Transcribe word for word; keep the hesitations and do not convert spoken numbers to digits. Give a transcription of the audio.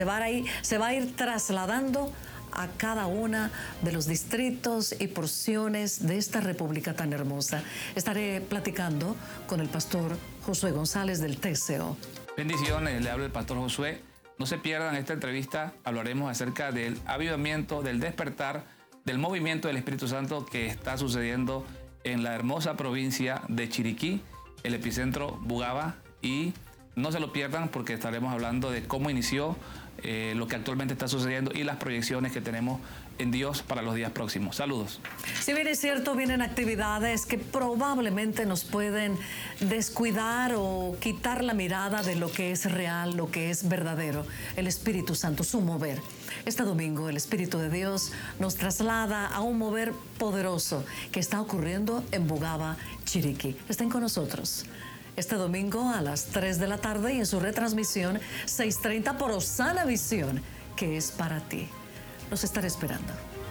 Se va a ir, se va a ir trasladando a cada una de los distritos y porciones de esta república tan hermosa. Estaré platicando con el pastor Josué González del T C O. Bendiciones, le habla el pastor Josué. No se pierdan esta entrevista, hablaremos acerca del avivamiento, del despertar, del movimiento del Espíritu Santo que está sucediendo en la hermosa provincia de Chiriquí, el epicentro Bugaba, y no se lo pierdan porque estaremos hablando de cómo inició, eh, lo que actualmente está sucediendo y las proyecciones que tenemos en Dios para los días próximos. Saludos. Si bien es cierto, vienen actividades que probablemente nos pueden descuidar o quitar la mirada de lo que es real, lo que es verdadero, el Espíritu Santo, su mover. Este domingo el Espíritu de Dios nos traslada a un mover poderoso que está ocurriendo en Bugaba, Chiriquí. Estén con nosotros este domingo a las tres de la tarde y en su retransmisión seis treinta por Osana Visión, que es para ti. Los estaré esperando.